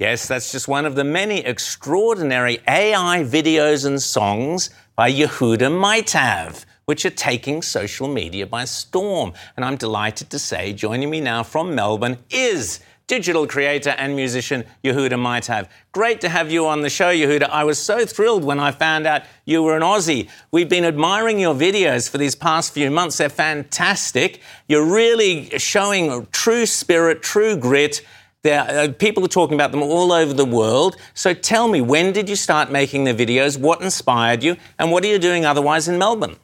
Yes, that's just one of the many extraordinary AI videos and songs by Yehuda Meitav, which are taking social media by storm. And I'm delighted to say, joining me now from Melbourne is digital creator and musician Yehuda Meitav. Great to have you on the show, Yehuda. I was so thrilled when I found out you were an Aussie. We've been admiring your videos for these past few months. They're fantastic. You're really showing true spirit, true grit. People are talking about them all over the world. So tell me, when did you start making the videos? What inspired you? And what are you doing otherwise in Melbourne?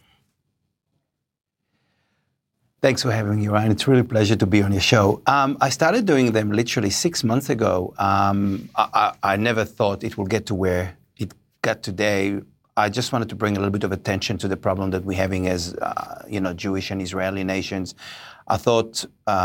Thanks for having me, Ryan. It's really a pleasure to be on your show. I started doing them literally 6 months ago. I never thought it would get to where it got today. I just wanted to bring a little bit of attention to the problem that we're having as, Jewish and Israeli nations. I thought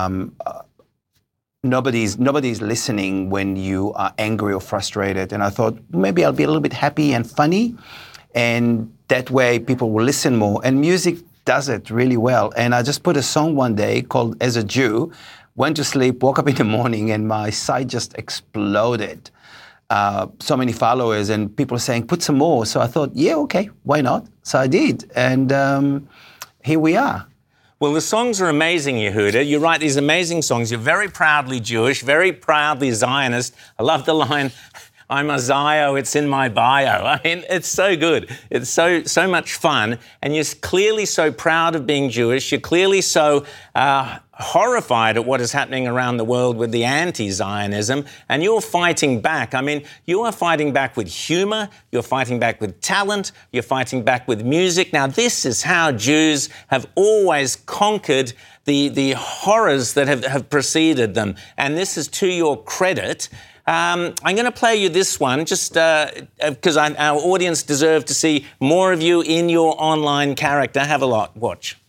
nobody's listening when you are angry or frustrated. And I thought maybe I'll be a little bit happy and funny. And that way people will listen more. And music does it really well. And I just put a song one day called As a Jew, went to sleep, woke up in the morning, and my site just exploded. So many followers and people saying, put some more. So I thought, yeah, okay, why not? So I did. And here we are. Well, the songs are amazing, Yehuda. You write these amazing songs. You're very proudly Jewish, very proudly Zionist. I love the line, I'm a Zio, it's in my bio. I mean, it's so good. It's so much fun. And you're clearly so proud of being Jewish. You're clearly so horrified at what is happening around the world with the anti-Zionism. And you're fighting back. I mean, you are fighting back with humor. You're fighting back with talent. You're fighting back with music. Now, this is how Jews have always conquered the horrors that have preceded them. And this is to your credit. I'm going to play you this one just because our audience deserve to see more of you in your online character. Have a watch.